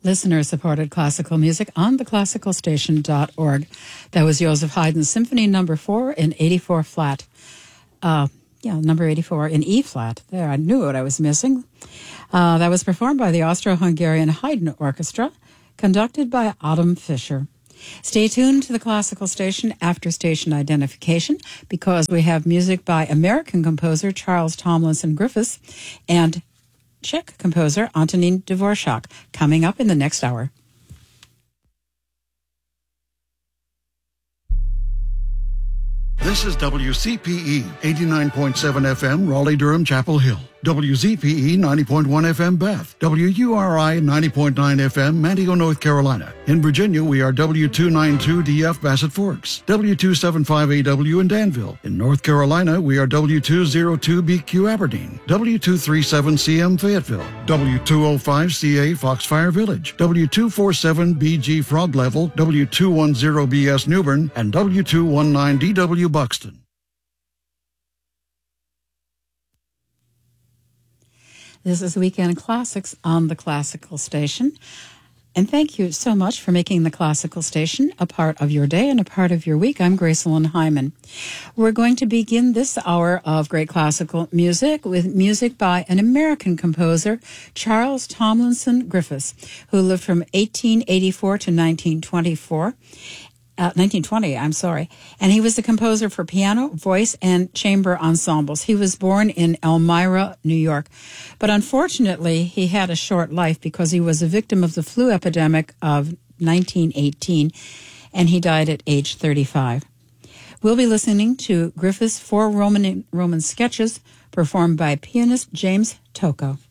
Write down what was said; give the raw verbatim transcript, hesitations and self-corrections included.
listener-supported classical music on the classical station dot org. That was Joseph Haydn's Symphony Number Four in eighty-four flat. Uh, yeah, number eighty-four in E flat. There, I knew what I was missing. Uh, that was performed by the Austro-Hungarian Haydn Orchestra, conducted by Adam Fischer. Stay tuned to the classical station after station identification, because we have music by American composer Charles Tomlinson Griffiths and Czech composer Antonín Dvořák coming up in the next hour. This is W C P E, eighty-nine point seven F M, Raleigh-Durham, Chapel Hill. W Z P E, ninety point one F M, Bath. W U R I, ninety point nine F M, Manteo, North Carolina. In Virginia, we are W two ninety-two D F, Bassett Forks. W two seventy-five A W in Danville. In North Carolina, we are W two oh two B Q, Aberdeen. W two thirty-seven C M, Fayetteville. W two oh five C A, Foxfire Village. W two forty-seven B G, Frog Level. W two ten B S, Newbern. And W two nineteen D W, Buxton. This is Weekend Classics on the Classical Station. And thank you so much for making the Classical Station a part of your day and a part of your week. I'm Gracelyn Hyman. We're going to begin this hour of great classical music with music by an American composer, Charles Tomlinson Griffiths, who lived from eighteen eighty-four to nineteen twenty-four. Uh, nineteen twenty, I'm sorry. And he was the composer for piano, voice, and chamber ensembles. He was born in Elmira, New York. But unfortunately, he had a short life because he was a victim of the flu epidemic of nineteen eighteen, and he died at age thirty-five. We'll be listening to Griffiths' four Roman, Roman sketches performed by pianist James Tocco.